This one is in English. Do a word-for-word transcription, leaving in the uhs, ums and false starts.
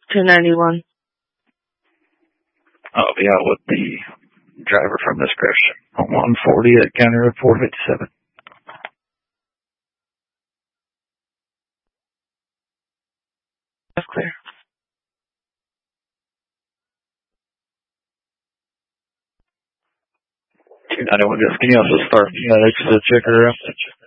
two ninety-one. I'll be out with the driver from this crash on one forty at County Road four fifty-seven. That's clear. two ninety-one, can you also start, you know, next to the checker out?